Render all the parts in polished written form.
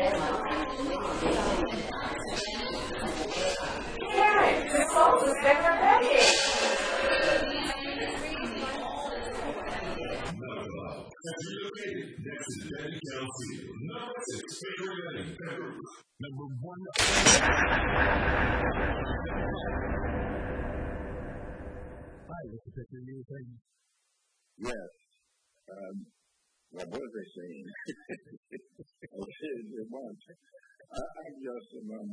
Karen, the salt was better package. Has relocated next to Danny County, number 6 favorite wedding ever. Number 1. Hi, Mr. Fisher, you were saying? Yes. What was I saying? It was. I'm just,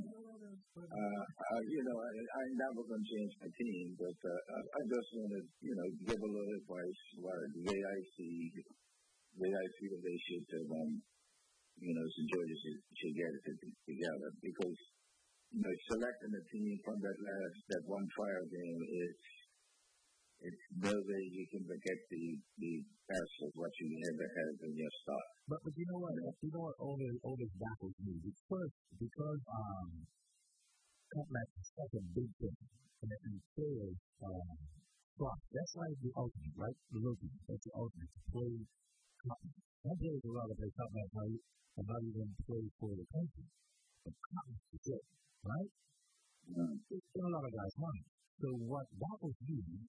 I'm never going to change my team, but I just want to, give a little advice about the way I feel they should, St. George's should get it together, because, selecting a team from that one trial game it's no way you can forget the best of what you ever had in your start. But you know what? All this baffles me. It's first because Cutlass is such a big thing, and players trust. That's like the ultimate, right? The rookie. That's the ultimate. To play Cutlass. Some players would rather play Cutlass and not even play for the country. But Cutlass is it, right? There's a lot of guys money. So what baffles me